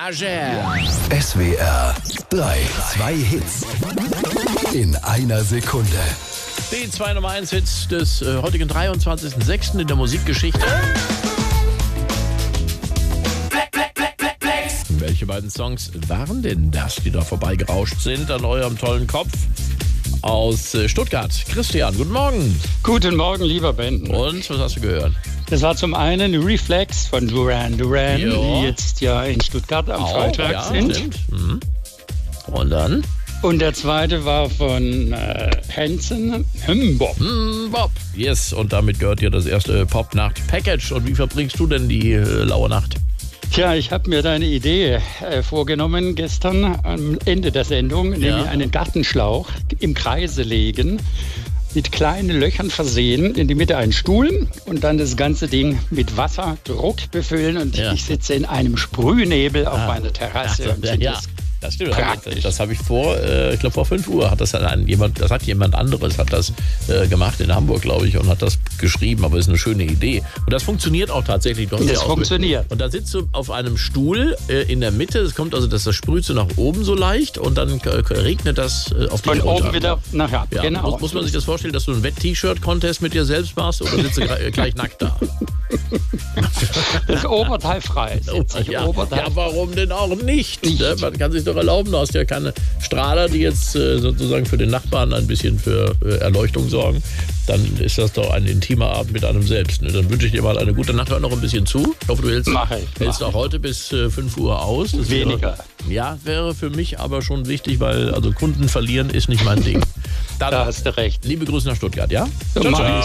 Ager. SWR 3, 2 Hits in einer Sekunde. Die 2 Nummer 1 Hits des heutigen 23.06. in der Musikgeschichte. Welche beiden Songs waren denn das, die da vorbeigerauscht sind an eurem tollen Kopf? Aus Stuttgart. Christian, guten Morgen. Guten Morgen, lieber Ben. Und, was hast du gehört? Das war zum einen Reflex von Duran Duran, Jo. die jetzt ja in Stuttgart am Freitag sind. Stimmt. Mhm. Und dann? Und der zweite war von Hanson, Bob. Bob. Yes, und damit gehört dir das erste Pop-Nacht-Package. Und wie verbringst du denn die laue Nacht? Tja, ich habe mir deine Idee vorgenommen gestern am Ende der Sendung, nämlich einen Gartenschlauch im Kreise legen, mit kleinen Löchern versehen, in die Mitte einen Stuhl und dann das ganze Ding mit Wasserdruck befüllen. Und ich sitze in einem Sprühnebel auf meiner Terrasse. Und Das stimmt. Praktisch. Das habe ich ich glaube vor 5 Uhr hat jemand anderes hat das gemacht in Hamburg, glaube ich, und hat das geschrieben, aber ist eine schöne Idee. Und das funktioniert auch tatsächlich. Das funktioniert. Und da sitzt du auf einem Stuhl in der Mitte, es kommt also, das sprüht so nach oben so leicht und dann regnet das auf dich Von runter. oben wieder nachher. Ja, Genau. muss man sich das vorstellen, dass du einen Wett-T-Shirt-Contest mit dir selbst machst oder sitzt du gleich nackt da? Das Oberteil frei. Ja, warum denn auch nicht? Ne? Man kann sich doch erlauben, du hast ja keine Strahler, die jetzt sozusagen für den Nachbarn ein bisschen für Erleuchtung sorgen. Dann ist das doch ein intimer Abend mit einem selbst. Ne? Dann wünsche ich dir mal eine gute Nacht. Hör noch ein bisschen zu. Ich hoffe, du hältst auch heute bis 5 Uhr aus. Das Weniger. Wäre für mich aber schon wichtig, weil also Kunden verlieren ist nicht mein Ding. Dann, Da hast du recht. Liebe Grüße nach Stuttgart, ja? So Ciao, mach ciao. ich's.